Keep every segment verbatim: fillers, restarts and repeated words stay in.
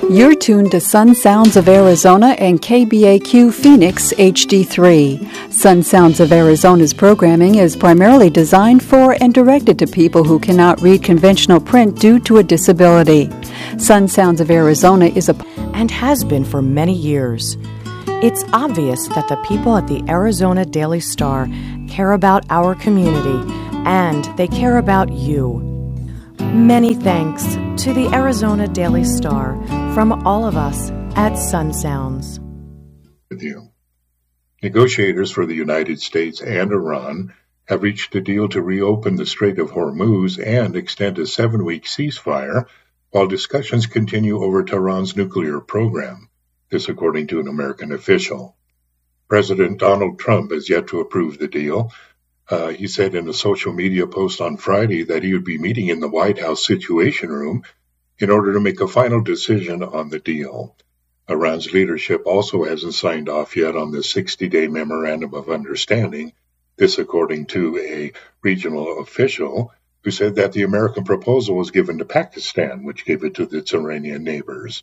You're tuned to Sun Sounds of Arizona and K B A Q Phoenix H D three. Sun Sounds of Arizona's programming is primarily designed for and directed to people who cannot read conventional print due to a disability. Sun Sounds of Arizona is a and has been for many years. It's obvious that the people at the Arizona Daily Star care about our community, and they care about you. Many thanks to the Arizona Daily Star from all of us at Sun Sounds. With you. Negotiators for the United States and Iran have reached a deal to reopen the Strait of Hormuz and extend a seven-week ceasefire while discussions continue over Tehran's nuclear program. This according to an American official. President Donald Trump has yet to approve the deal. Uh, he said in a social media post on Friday that he would be meeting in the White House Situation Room in order to make a final decision on the deal. Iran's leadership also hasn't signed off yet on the sixty-day Memorandum of Understanding, this according to a regional official who said that the American proposal was given to Pakistan, which gave it to its Iranian neighbors.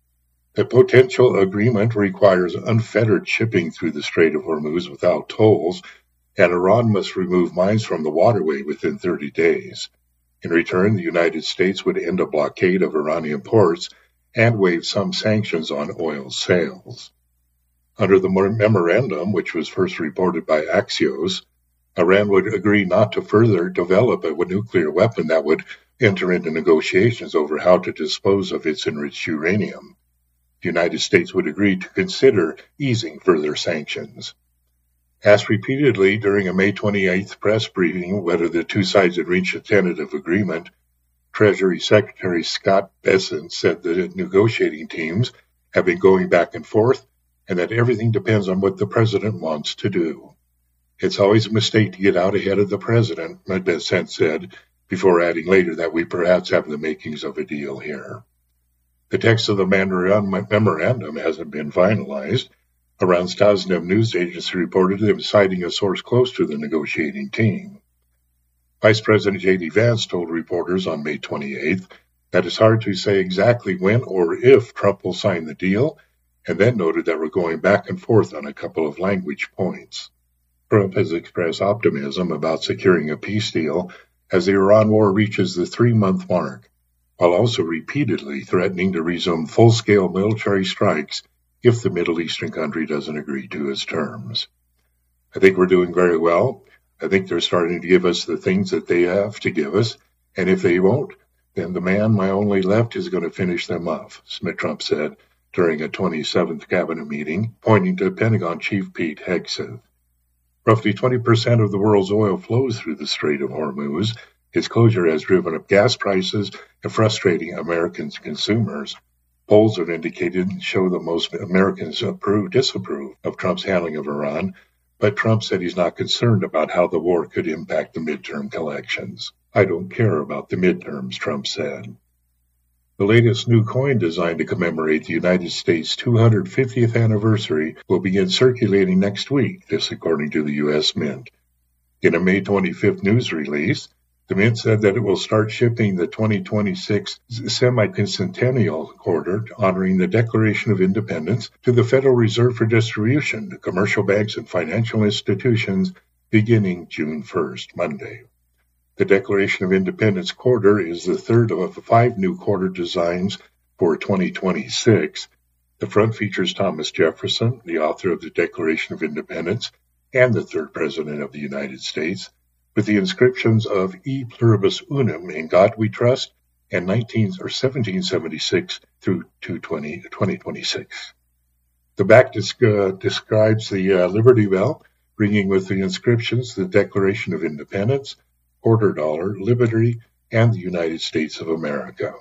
The potential agreement requires unfettered shipping through the Strait of Hormuz without tolls, and Iran must remove mines from the waterway within thirty days. In return, the United States would end a blockade of Iranian ports and waive some sanctions on oil sales. Under the memorandum, which was first reported by Axios, Iran would agree not to further develop a nuclear weapon that would enter into negotiations over how to dispose of its enriched uranium. The United States would agree to consider easing further sanctions. Asked repeatedly during a May twenty-eighth press briefing whether the two sides had reached a tentative agreement, Treasury Secretary Scott Bessent said the negotiating teams have been going back and forth and that everything depends on what the president wants to do. It's always a mistake to get out ahead of the president, Bessent said, before adding later that we perhaps have the makings of a deal here. The text of the memorandum hasn't been finalized. Iran's Tasnim news agency reported him citing a source close to the negotiating team. Vice President J D Vance told reporters on May twenty-eighth that it's hard to say exactly when or if Trump will sign the deal, and then noted that we're going back and forth on a couple of language points. Trump has expressed optimism about securing a peace deal as the Iran war reaches the three-month mark, while also repeatedly threatening to resume full-scale military strikes if the Middle Eastern country doesn't agree to his terms. I think we're doing very well. I think they're starting to give us the things that they have to give us, and if they won't, then the man my only left is going to finish them off, Smith Trump said during a twenty-seventh cabinet meeting, pointing to Pentagon Chief Pete Hegseth. Roughly twenty percent of the world's oil flows through the Strait of Hormuz. Its closure has driven up gas prices and frustrating American consumers. Polls have indicated and show that most Americans approve, disapprove of Trump's handling of Iran, but Trump said he's not concerned about how the war could impact the midterm elections. I don't care about the midterms, Trump said. The latest new coin designed to commemorate the United States' two hundred fiftieth anniversary will begin circulating next week, this according to the U S Mint. In a May twenty-fifth news release, the Mint said that it will start shipping the twenty twenty-six semi-centennial quarter honoring the Declaration of Independence to the Federal Reserve for distribution to commercial banks and financial institutions beginning June first, Monday. The Declaration of Independence quarter is the third of five new quarter designs for twenty twenty-six. The front features Thomas Jefferson, the author of the Declaration of Independence and the third President of the United States, with the inscriptions of E Pluribus Unum, in God We Trust, and nineteen or seventeen seventy-six through to twenty twenty-six. The back disc, uh, describes the uh, Liberty Bell, bringing with the inscriptions the Declaration of Independence, Quarter Dollar, Liberty, and the United States of America.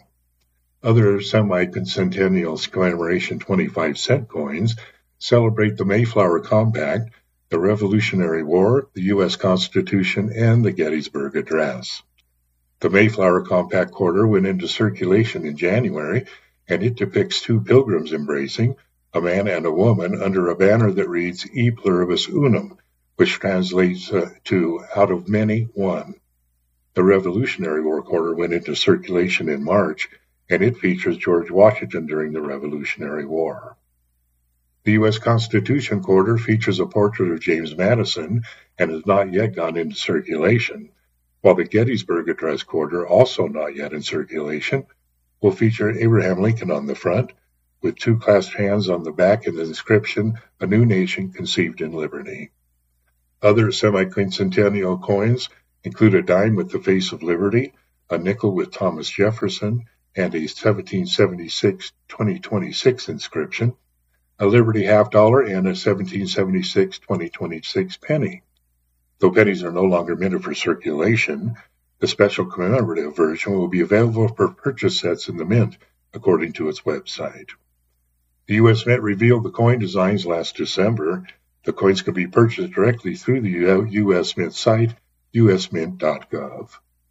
Other semi-centennial commemoration twenty-five cent coins celebrate the Mayflower Compact, the Revolutionary War, the U S Constitution, and the Gettysburg Address. The Mayflower Compact quarter went into circulation in January, and it depicts two pilgrims embracing, a man and a woman, under a banner that reads E Pluribus Unum, which translates uh, to out of many, one. The Revolutionary War quarter went into circulation in March, and it features George Washington during the Revolutionary War. The U S Constitution Quarter features a portrait of James Madison and has not yet gone into circulation, while the Gettysburg Address Quarter, also not yet in circulation, will feature Abraham Lincoln on the front, with two clasped hands on the back and the inscription, "A New Nation Conceived in Liberty." Other semi-quincentennial coins include a dime with the face of liberty, a nickel with Thomas Jefferson, and a seventeen seventy-six twenty twenty-six inscription, a Liberty half dollar, and a seventeen seventy-six twenty twenty-six penny. Though pennies are no longer minted for circulation, the special commemorative version will be available for purchase sets in the Mint, according to its website. The U S Mint revealed the coin designs last December. The coins can be purchased directly through the U S Mint site, U S mint dot gov.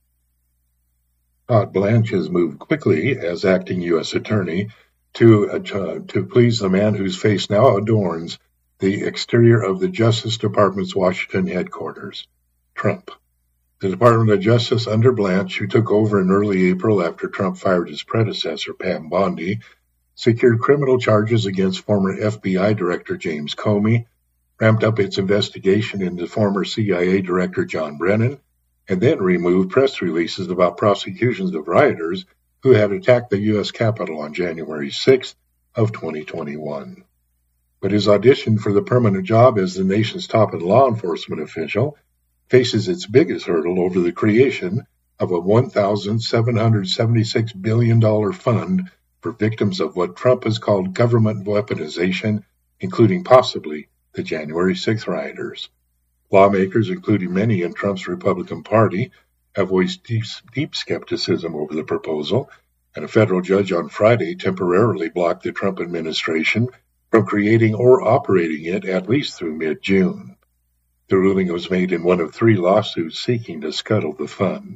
Todd Blanche has moved quickly as acting U S Attorney to, uh, to please the man whose face now adorns the exterior of the Justice Department's Washington headquarters, Trump. The Department of Justice under Blanche, who took over in early April after Trump fired his predecessor, Pam Bondi, secured criminal charges against former F B I Director James Comey, ramped up its investigation into former C I A Director John Brennan, and then removed press releases about prosecutions of rioters who had attacked the U S Capitol on January sixth of twenty twenty-one. But his audition for the permanent job as the nation's top law enforcement official faces its biggest hurdle over the creation of a one thousand seven hundred seventy-six billion dollars fund for victims of what Trump has called government weaponization, including possibly the January sixth rioters. Lawmakers, including many in Trump's Republican Party, have voiced deep, deep skepticism over the proposal, and a federal judge on Friday temporarily blocked the Trump administration from creating or operating it at least through mid-June. The ruling was made in one of three lawsuits seeking to scuttle the fund.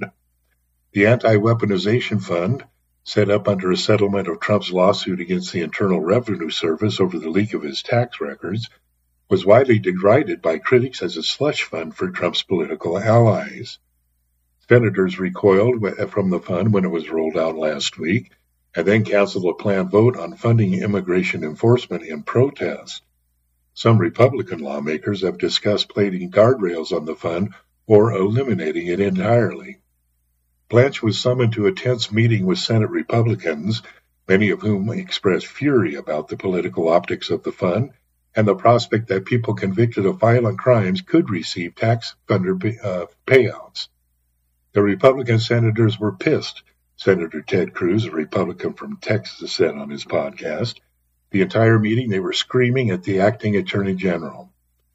The Anti-Weaponization Fund, set up under a settlement of Trump's lawsuit against the Internal Revenue Service over the leak of his tax records, was widely derided by critics as a slush fund for Trump's political allies. Senators recoiled from the fund when it was rolled out last week, and then canceled a planned vote on funding immigration enforcement in protest. Some Republican lawmakers have discussed placing guardrails on the fund or eliminating it entirely. Blanche was summoned to a tense meeting with Senate Republicans, many of whom expressed fury about the political optics of the fund and the prospect that people convicted of violent crimes could receive tax funder uh, payouts. The Republican senators were pissed. Senator Ted Cruz, a Republican from Texas, said on his podcast. The entire meeting, they were screaming at the acting attorney general.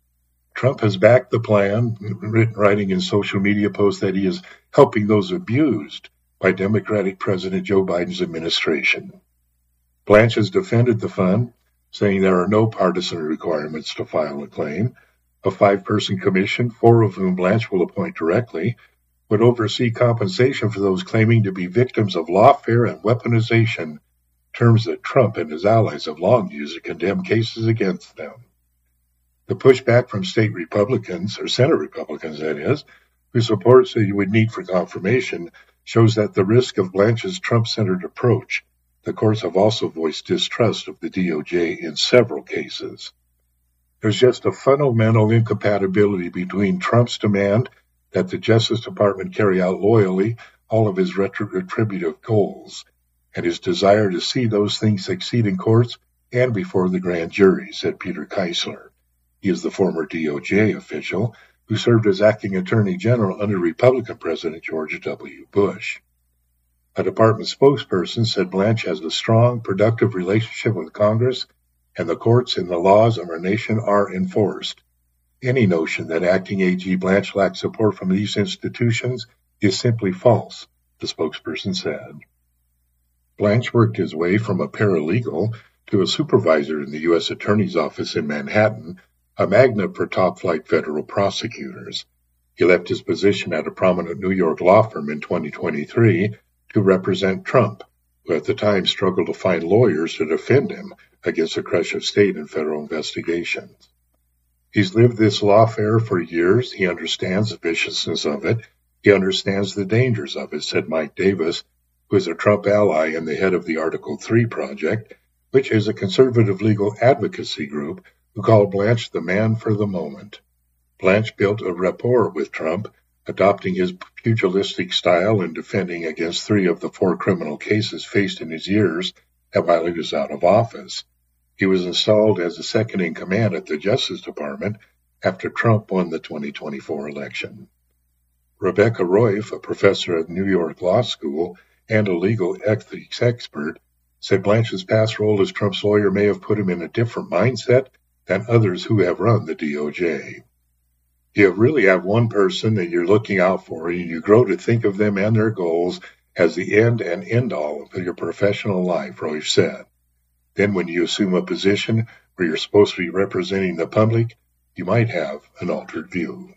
Trump has backed the plan, writing in social media posts that he is helping those abused by Democratic President Joe Biden's administration. Blanche has defended the fund, saying there are no partisan requirements to file a claim. A five-person commission, four of whom Blanche will appoint directly, would oversee compensation for those claiming to be victims of lawfare and weaponization, terms that Trump and his allies have long used to condemn cases against them. The pushback from state Republicans, or Senate Republicans that is, who support the would need for confirmation, shows that the risk of Blanche's Trump-centered approach. The courts have also voiced distrust of the D O J in several cases. There's just a fundamental incompatibility between Trump's demand that the Justice Department carry out loyally all of his retributive goals, and his desire to see those things succeed in courts and before the grand jury, said Peter Keisler. He is the former D O J official who served as acting attorney general under Republican President George W. Bush. A department spokesperson said Blanche has a strong, productive relationship with Congress, and the courts and the laws of our nation are enforced. Any notion that acting A G Blanche lacks support from these institutions is simply false, the spokesperson said. Blanche worked his way from a paralegal to a supervisor in the U S Attorney's Office in Manhattan, a magnet for top-flight federal prosecutors. He left his position at a prominent New York law firm in twenty twenty-three to represent Trump, who at the time struggled to find lawyers to defend him against a crush of state and federal investigations. He's lived this lawfare for years. He understands the viciousness of it. He understands the dangers of it, said Mike Davis, who is a Trump ally and the head of the Article three Project, which is a conservative legal advocacy group who called Blanche the man for the moment. Blanche built a rapport with Trump, adopting his pugilistic style and defending against three of the four criminal cases faced in his years while he was out of office. He was installed as a second-in-command at the Justice Department after Trump won the twenty twenty-four election. Rebecca Roiff, a professor at New York Law School and a legal ethics expert, said Blanche's past role as Trump's lawyer may have put him in a different mindset than others who have run the D O J. You really have one person that you're looking out for, and you grow to think of them and their goals as the end and end-all of your professional life, Roiff said. Then when you assume a position where you're supposed to be representing the public, you might have an altered view.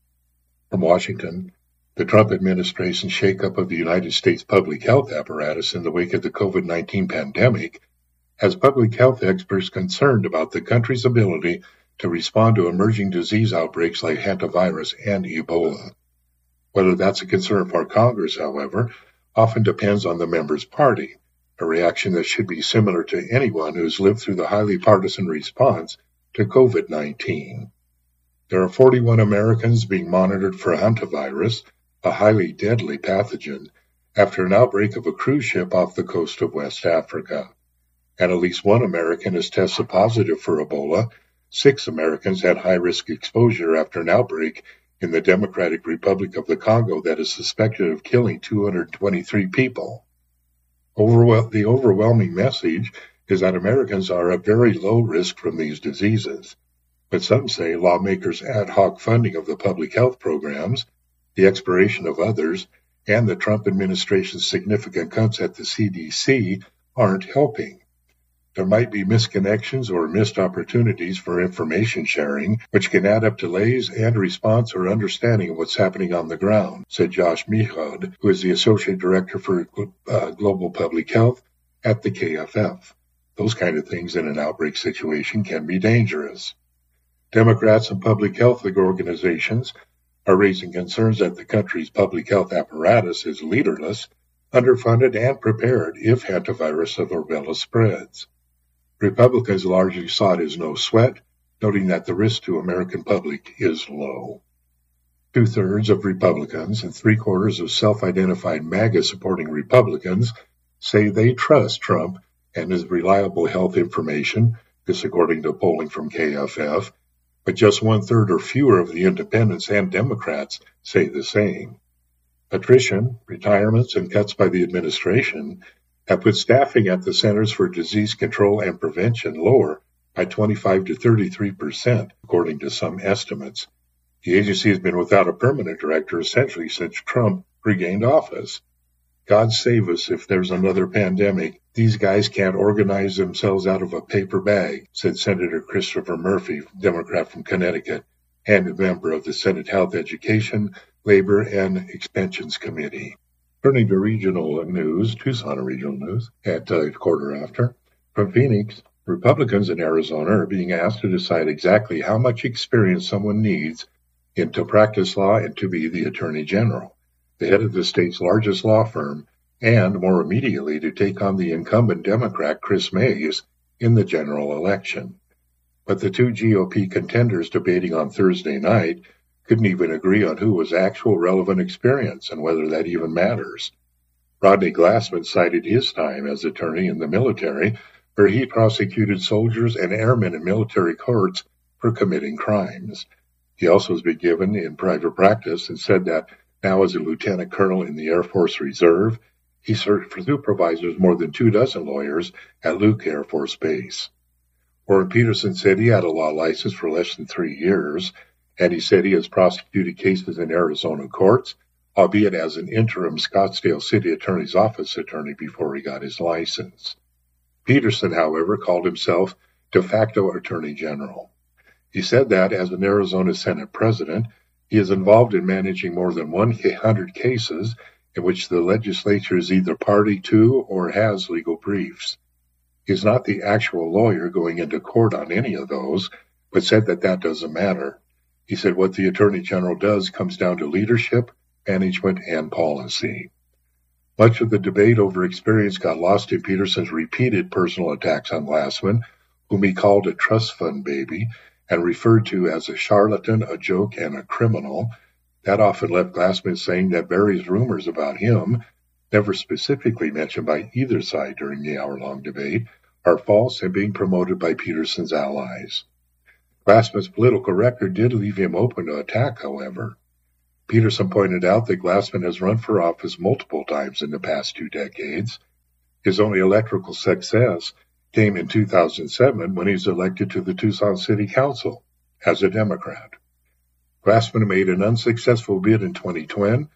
From Washington, the Trump administration's shakeup of the United States public health apparatus in the wake of the COVID nineteen pandemic has public health experts concerned about the country's ability to respond to emerging disease outbreaks like hantavirus and Ebola. Whether that's a concern for Congress, however, often depends on the member's party, a reaction that should be similar to anyone who's lived through the highly partisan response to COVID nineteen. There are forty-one Americans being monitored for hantavirus, a highly deadly pathogen, after an outbreak of a cruise ship off the coast of West Africa. And at least one American has tested positive for Ebola. Six Americans had high-risk exposure after an outbreak in the Democratic Republic of the Congo that is suspected of killing two hundred twenty-three people. Overwhel- the overwhelming message is that Americans are at very low risk from these diseases. But some say lawmakers' ad hoc funding of the public health programs, the expiration of others, and the Trump administration's significant cuts at the C D C aren't helping. There might be misconnections or missed opportunities for information sharing, which can add up delays and response or understanding of what's happening on the ground, said Josh Mehod, who is the Associate Director for uh, Global Public Health at the K F F. Those kind of things in an outbreak situation can be dangerous. Democrats and public health organizations are raising concerns that the country's public health apparatus is leaderless, underfunded, and prepared if hantavirus of Ebola spreads. Republicans largely saw it as no sweat, noting that the risk to American public is low. Two-thirds of Republicans and three-quarters of self-identified MAGA-supporting Republicans say they trust Trump and his reliable health information, this according to polling from K F F, but just one-third or fewer of the independents and Democrats say the same. Attrition, retirements, and cuts by the administration have put staffing at the Centers for Disease Control and Prevention lower by twenty-five to thirty-three percent, according to some estimates. The agency has been without a permanent director essentially since Trump regained office. God save us if there's another pandemic. These guys can't organize themselves out of a paper bag, said Senator Christopher Murphy, Democrat from Connecticut, and a member of the Senate Health, Education, Labor, and Expansions Committee. Turning to regional news, Tucson regional news, at uh, quarter after. From Phoenix, Republicans in Arizona are being asked to decide exactly how much experience someone needs in to practice law and to be the Attorney General, the head of the state's largest law firm, and more immediately to take on the incumbent Democrat Chris Mays in the general election. But the two G O P contenders debating on Thursday night couldn't even agree on who was actual relevant experience and whether that even matters. Rodney Glassman cited his time as attorney in the military, where he prosecuted soldiers and airmen in military courts for committing crimes. He also has been given in private practice and said that now as a lieutenant colonel in the Air Force Reserve, he supervises more than two dozen lawyers at Luke Air Force Base. Warren Peterson said he had a law license for less than three years, and he said he has prosecuted cases in Arizona courts, albeit as an interim Scottsdale City Attorney's Office attorney before he got his license. Peterson, however, called himself de facto Attorney General. He said that, as an Arizona Senate president, he is involved in managing more than one hundred cases in which the legislature is either party to or has legal briefs. He is not the actual lawyer going into court on any of those, but said that that doesn't matter. He said what the Attorney General does comes down to leadership, management, and policy. Much of the debate over experience got lost in Peterson's repeated personal attacks on Glassman, whom he called a trust fund baby and referred to as a charlatan, a joke, and a criminal. That often left Glassman saying that various rumors about him, never specifically mentioned by either side during the hour-long debate, are false and being promoted by Peterson's allies. Glassman's political record did leave him open to attack, however. Peterson pointed out that Glassman has run for office multiple times in the past two decades. His only electoral success came in two thousand seven when he was elected to the Tucson City Council as a Democrat. Glassman made an unsuccessful bid in twenty ten,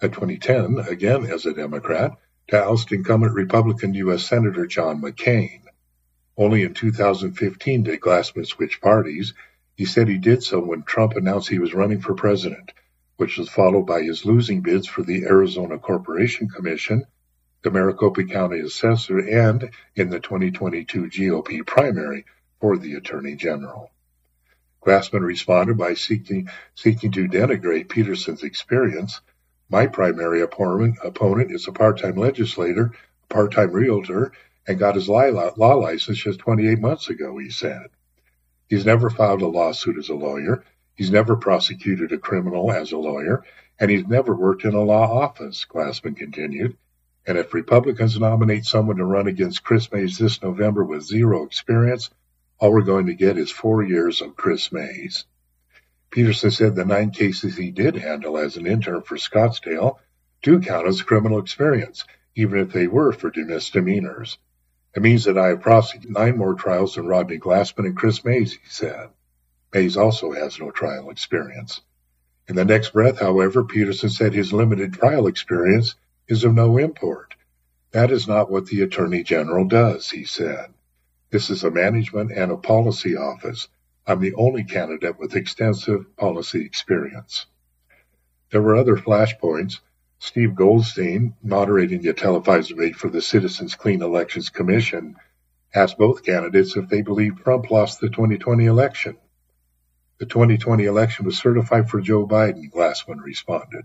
again as a Democrat, to oust incumbent Republican U S Senator John McCain. Only in two thousand fifteen did Glassman switch parties. He said he did so when Trump announced he was running for president, which was followed by his losing bids for the Arizona Corporation Commission, the Maricopa County Assessor, and in the twenty twenty-two G O P primary for the Attorney General. Glassman responded by seeking, seeking to denigrate Peterson's experience. My primary opponent, opponent is a part-time legislator, a part-time realtor, and got his law license just twenty-eight months ago, he said. He's never filed a lawsuit as a lawyer. He's never prosecuted a criminal as a lawyer, and he's never worked in a law office, Glassman continued. And if Republicans nominate someone to run against Chris Mays this November with zero experience, all we're going to get is four years of Chris Mays. Peterson said the nine cases he did handle as an intern for Scottsdale do count as criminal experience, even if they were for misdemeanors. It means that I have prosecuted nine more trials than Rodney Glassman and Chris Mays, he said. Mays also has no trial experience. In the next breath, however, Peterson said his limited trial experience is of no import. That is not what the Attorney General does, he said. This is a management and a policy office. I'm the only candidate with extensive policy experience. There were other flashpoints. Steve Goldstein, moderating the televised debate for the Citizens Clean Elections Commission, asked both candidates if they believed Trump lost the twenty twenty election. The twenty twenty election was certified for Joe Biden, Glassman responded.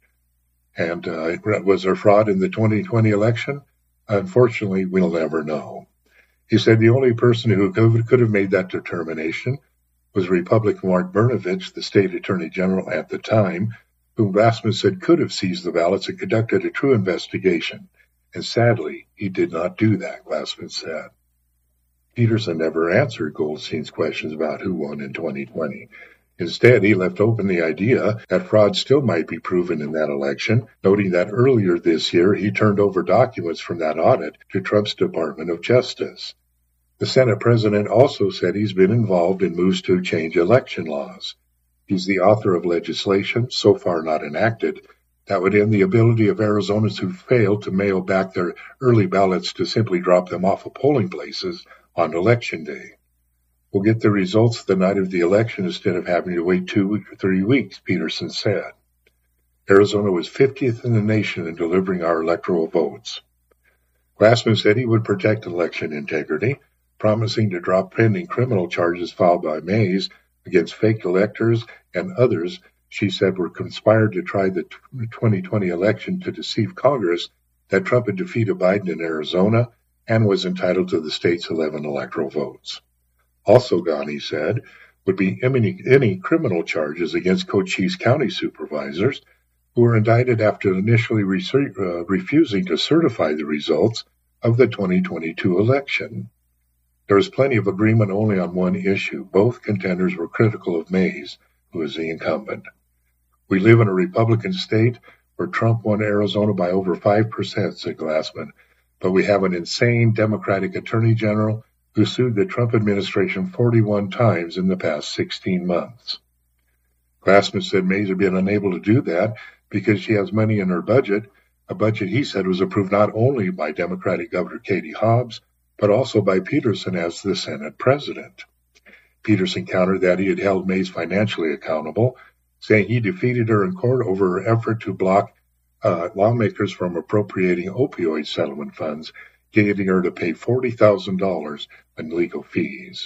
And uh, was there fraud in the twenty twenty election? Unfortunately, we'll never know. He said the only person who could have made that determination was Republican Mark Brnovich, the state attorney general at the time, whom Glassman said could have seized the ballots and conducted a true investigation. And sadly, he did not do that, Glassman said. Peterson never answered Goldstein's questions about who won in twenty twenty. Instead, he left open the idea that fraud still might be proven in that election, noting that earlier this year he turned over documents from that audit to Trump's Department of Justice. The Senate president also said he's been involved in moves to change election laws. He's the author of legislation, so far not enacted, that would end the ability of Arizonans who failed to mail back their early ballots to simply drop them off of polling places on Election Day. We'll get the results the night of the election instead of having to wait two or three weeks, Peterson said. Arizona was fiftieth in the nation in delivering our electoral votes. Glassman said he would protect election integrity, promising to drop pending criminal charges filed by Mays against fake electors and others she said were conspired to try the twenty twenty election to deceive Congress that Trump had defeated Biden in Arizona and was entitled to the state's eleven electoral votes. Also gone, he said, would be any, any criminal charges against Cochise County supervisors who were indicted after initially re- uh, refusing to certify the results of the twenty twenty-two election. There was plenty of agreement only on one issue. Both contenders were critical of Mays, who is the incumbent. We live in a Republican state where Trump won Arizona by over five percent, said Glassman, but we have an insane Democratic attorney general who sued the Trump administration forty-one times in the past sixteen months. Glassman said Mays had been unable to do that because she has money in her budget, a budget he said was approved not only by Democratic Governor Katie Hobbs, but also by Peterson as the Senate president. Peterson countered that he had held Mays financially accountable, saying he defeated her in court over her effort to block uh, lawmakers from appropriating opioid settlement funds, getting her to pay forty thousand dollars in legal fees.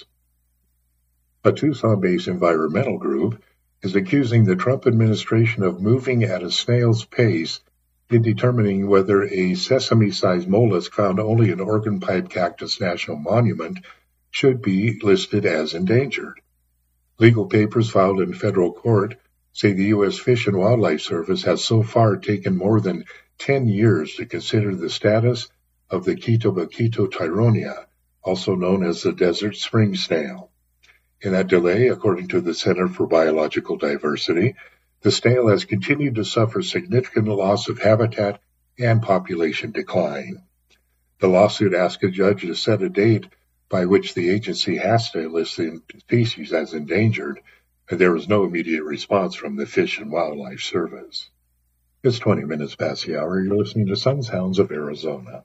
A Tucson-based environmental group is accusing the Trump administration of moving at a snail's pace in determining whether a sesame-sized mollusk found only in Organ Pipe Cactus National Monument should be listed as endangered. Legal papers filed in federal court say the U S Fish and Wildlife Service has so far taken more than ten years to consider the status of the Quitobaquito tyronia, also known as the desert spring snail. In that delay, according to the Center for Biological Diversity, the snail has continued to suffer significant loss of habitat and population decline. The lawsuit asked a judge to set a date by which the agency has to list the species as endangered, and there was no immediate response from the Fish and Wildlife Service. It's twenty minutes past the hour. You're listening to Sun Sounds of Arizona.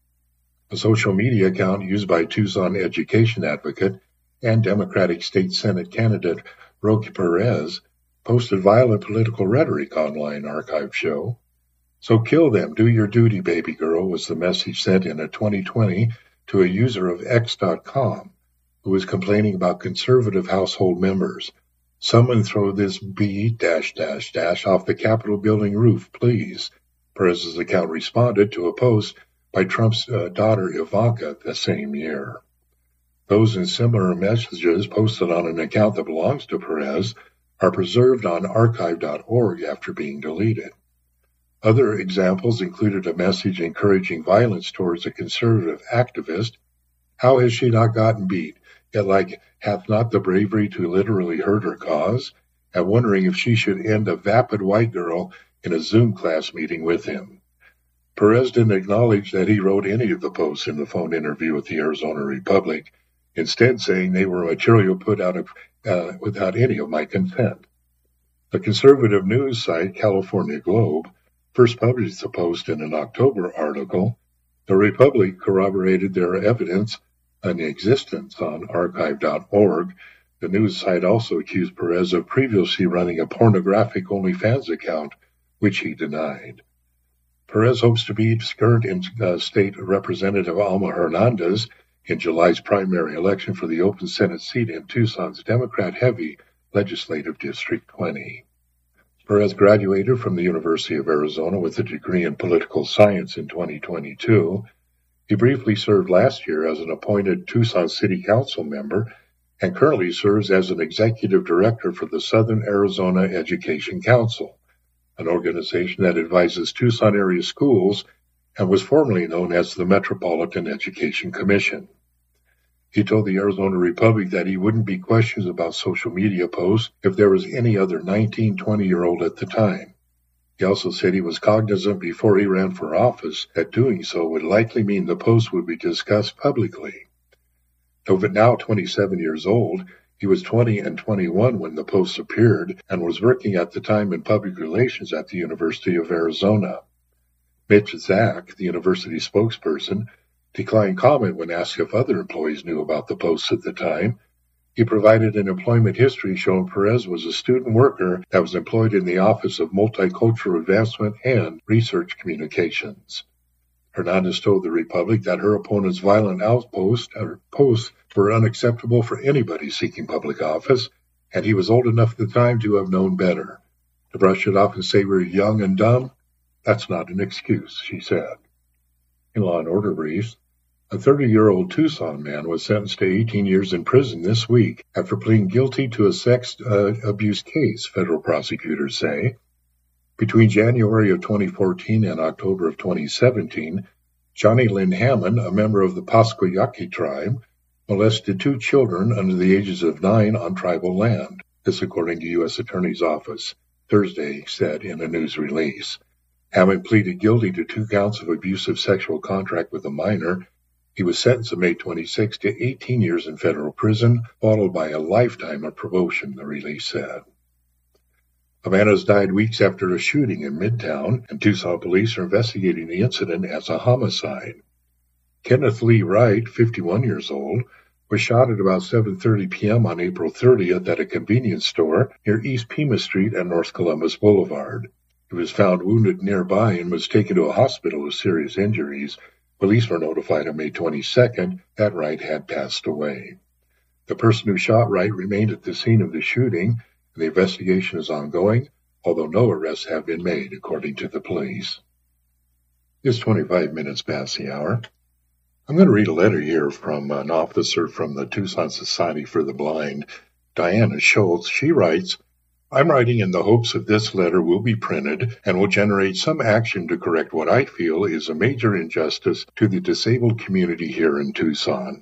A social media account used by Tucson education advocate and Democratic State Senate candidate Roque Perez posted violent political rhetoric online, archive show. So kill them, do your duty, baby girl, was the message sent in a twenty twenty to a user of X dot com who was complaining about conservative household members. Someone throw this B dash dash dash off the Capitol building roof, please. Perez's account responded to a post by Trump's uh, daughter Ivanka the same year. Those and similar messages posted on an account that belongs to Perez are preserved on archive dot org after being deleted. Other examples included a message encouraging violence towards a conservative activist. How has she not gotten beat? Yet like hath not the bravery to literally hurt her cause? And wondering if she should end a vapid white girl in a Zoom class meeting with him. Perez didn't acknowledge that he wrote any of the posts in the phone interview with the Arizona Republic, instead saying they were material put out of, uh, without any of my consent. The conservative news site California Globe first published the post in an October article. The Republic corroborated their evidence and existence on archive dot org. The news site also accused Perez of previously running a pornographic OnlyFans account, which he denied. Perez hopes to beat current uh, state representative Alma Hernandez in July's primary election for the open Senate seat in Tucson's Democrat-heavy Legislative District twenty. Perez graduated from the University of Arizona with a degree in political science in twenty twenty-two. He briefly served last year as an appointed Tucson City Council member and currently serves as an executive director for the Southern Arizona Education Council, an organization that advises Tucson area schools and was formerly known as the Metropolitan Education Commission. He told the Arizona Republic that he wouldn't be questioned about social media posts if there was any other nineteen, twenty-year-old at the time. He also said he was cognizant before he ran for office that doing so would likely mean the post would be discussed publicly. Though now twenty-seven years old, he was twenty and twenty-one when the posts appeared and was working at the time in public relations at the University of Arizona. Mitch Zach, the university spokesperson, declined comment when asked if other employees knew about the posts at the time. He provided an employment history showing Perez was a student worker that was employed in the Office of Multicultural Advancement and Research Communications. Hernandez told the Republic that her opponent's violent outposts or posts were unacceptable for anybody seeking public office, and he was old enough at the time to have known better. To brush it off and say we're young and dumb, that's not an excuse, she said. In Law and Order briefs, a thirty-year-old Tucson man was sentenced to eighteen years in prison this week after pleading guilty to a sex uh, abuse case, federal prosecutors say. Between January of twenty fourteen and October of twenty seventeen, Johnny Lynn Hammond, a member of the Pasquayaqui tribe, molested two children under the ages of nine on tribal land. This according to U S Attorney's Office, Thursday said in a news release. Hammond pleaded guilty to two counts of abusive sexual contact with a minor. He was sentenced on May twenty-sixth to eighteen years in federal prison, followed by a lifetime of probation, the release said. A man has died weeks after a shooting in Midtown, and Tucson police are investigating the incident as a homicide. Kenneth Lee Wright, fifty-one years old, was shot at about seven thirty p.m. on April thirtieth at a convenience store near East Pima Street and North Columbus Boulevard. He was found wounded nearby and was taken to a hospital with serious injuries. Police were notified on May twenty-second that Wright had passed away. The person who shot Wright remained at the scene of the shooting, and the investigation is ongoing, although no arrests have been made, according to the police. It's twenty-five minutes past the hour. I'm going to read a letter here from an officer from the Tucson Society for the Blind, Diana Schultz. She writes, I'm writing in the hopes that this letter will be printed and will generate some action to correct what I feel is a major injustice to the disabled community here in Tucson.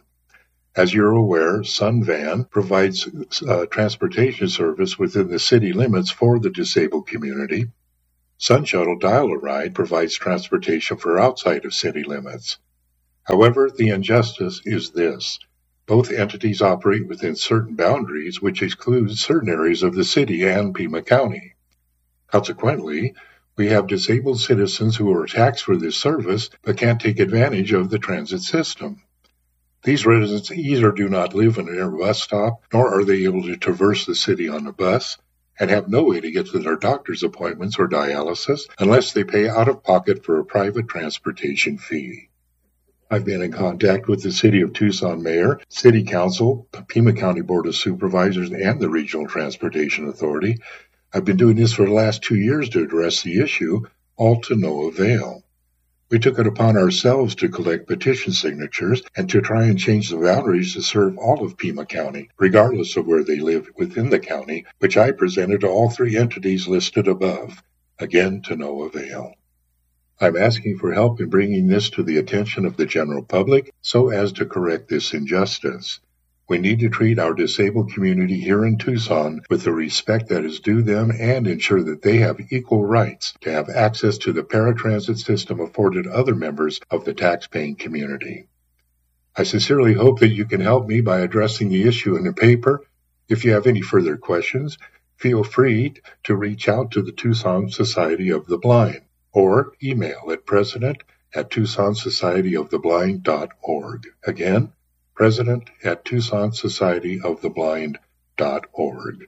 As you're aware, Sun Van provides uh, transportation service within the city limits for the disabled community. Sun Shuttle Dial-A-Ride provides transportation for outside of city limits. However, the injustice is this. Both entities operate within certain boundaries, which excludes certain areas of the city and Pima County. Consequently, we have disabled citizens who are taxed for this service but can't take advantage of the transit system. These residents either do not live in a bus stop, nor are they able to traverse the city on a bus, and have no way to get to their doctor's appointments or dialysis unless they pay out of pocket for a private transportation fee. I've been in contact with the City of Tucson Mayor, City Council, Pima County Board of Supervisors, and the Regional Transportation Authority. I've been doing this for the last two years to address the issue, all to no avail. We took it upon ourselves to collect petition signatures and to try and change the boundaries to serve all of Pima County, regardless of where they live within the county, which I presented to all three entities listed above, again to no avail. I'm asking for help in bringing this to the attention of the general public so as to correct this injustice. We need to treat our disabled community here in Tucson with the respect that is due them and ensure that they have equal rights to have access to the paratransit system afforded other members of the tax-paying community. I sincerely hope that you can help me by addressing the issue in the paper. If you have any further questions, feel free to reach out to the Tucson Society of the Blind or email at president at tucson society of the blind dot org. Again, president at tucson society of the blind dot org.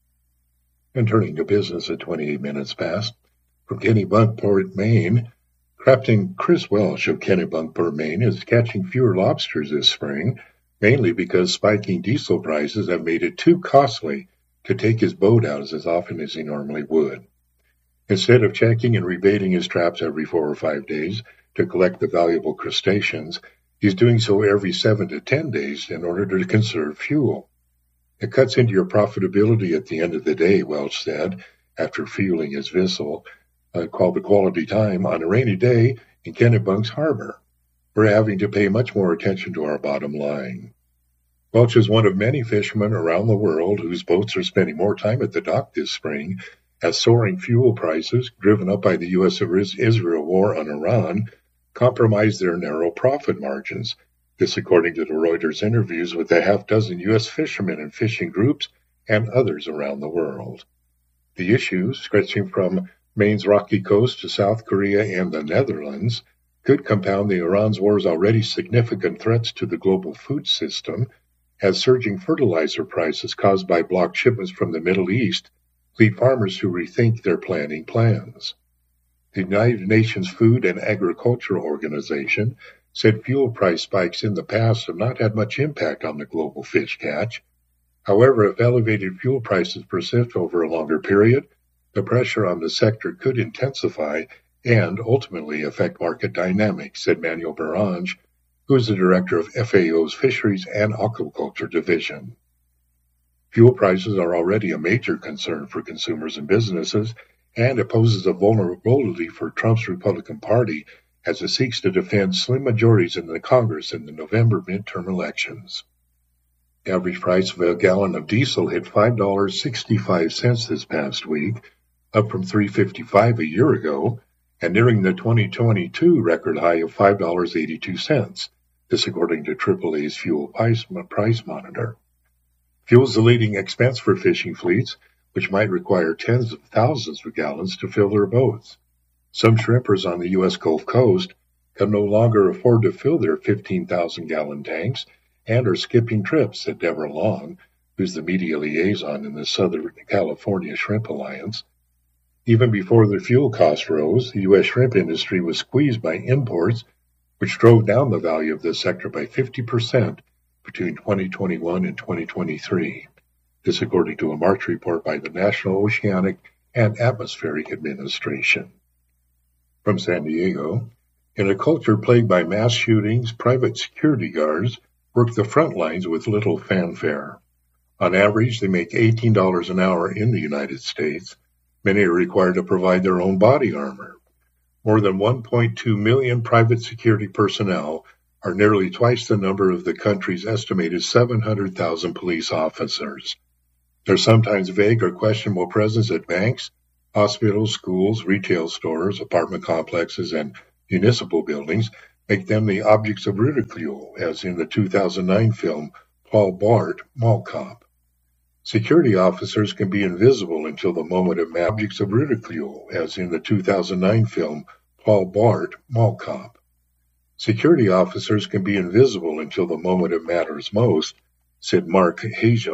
And turning to business at twenty-eight minutes past, from Kennebunkport, Maine, Captain Chris Welsh of Kennebunkport, Maine, is catching fewer lobsters this spring, mainly because spiking diesel prices have made it too costly to take his boat out as often as he normally would. Instead of checking and rebaiting his traps every four or five days to collect the valuable crustaceans, he's doing so every seven to ten days in order to conserve fuel. It cuts into your profitability at the end of the day, Welch said, after fueling his vessel, uh, called the Quality Time, on a rainy day in Kennebunk's harbor. We're having to pay much more attention to our bottom line. Welch is one of many fishermen around the world whose boats are spending more time at the dock this spring, as soaring fuel prices, driven up by the U S Israel war on Iran, compromise their narrow profit margins. This according to the Reuters interviews with a half dozen U S fishermen and fishing groups and others around the world. The issue, stretching from Maine's rocky coast to South Korea and the Netherlands, could compound the Iran's war's already significant threats to the global food system, as surging fertilizer prices caused by blocked shipments from the Middle East lead farmers to rethink their planting plans. The United Nations Food and Agriculture Organization said fuel price spikes in the past have not had much impact on the global fish catch. However, if elevated fuel prices persist over a longer period, the pressure on the sector could intensify and ultimately affect market dynamics, said Manuel Barange, who is the director of F A O's Fisheries and Aquaculture Division. Fuel prices are already a major concern for consumers and businesses, and it poses a vulnerability for Trump's Republican Party as it seeks to defend slim majorities in the Congress in the November midterm elections. The average price of a gallon of diesel hit five dollars and sixty-five cents this past week, up from three dollars and fifty-five cents a year ago, and nearing the twenty twenty-two record high of five dollars and eighty-two cents, this according to triple A's Fuel Price Monitor. Fuel is the leading expense for fishing fleets, which might require tens of thousands of gallons to fill their boats. Some shrimpers on the U S Gulf Coast can no longer afford to fill their fifteen thousand gallon tanks and are skipping trips, said Deborah Long, who's the media liaison in the Southern California Shrimp Alliance. Even before the fuel costs rose, the U S shrimp industry was squeezed by imports, which drove down the value of this sector by fifty percent between twenty twenty-one and twenty twenty-three. This according to a March report by the National Oceanic and Atmospheric Administration. From San Diego, In a culture plagued by mass shootings, private security guards work the front lines with little fanfare. On average, they make eighteen dollars an hour in the United States. Many are required to provide their own body armor. More than one point two million private security personnel are nearly twice the number of the country's estimated seven hundred thousand police officers. Their sometimes vague or questionable presence at banks, hospitals, schools, retail stores, apartment complexes, and municipal buildings make them the objects of ridicule, as in the two thousand nine film Paul Blart, Mall Cop. Security officers can be invisible until the moment of objects of ridicule, as in the two thousand nine film Paul Blart, Mall Cop. Security officers can be invisible until the moment it matters most, said Mark Hazel.